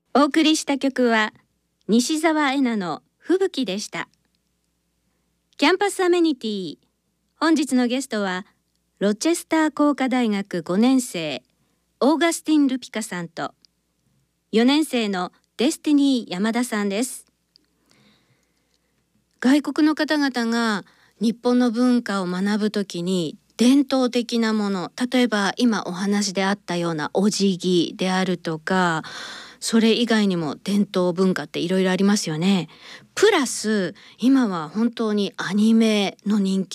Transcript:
お送りした曲は西澤恵那の吹雪でした。キャンパスアメニティ、本日のゲストはロチェスター工科大学5年生オーガスティン・ルピカさんと4年生のデスティニー山田さんです。外国の方々が日本の文化を学ぶときに伝統的なもの、例えば今お話であったようなお辞儀であるとか、それ以外にも伝統文化っていろいろありますよね。プラス今は本当にアニメの人気